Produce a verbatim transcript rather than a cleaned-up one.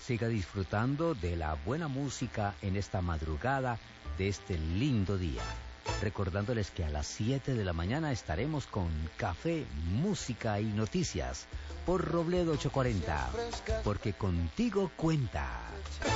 siga disfrutando de la buena música en esta madrugada de este lindo día. Recordándoles que a las siete de la mañana estaremos con Café, Música y Noticias por Robledo ochocientos cuarenta, porque contigo cuenta.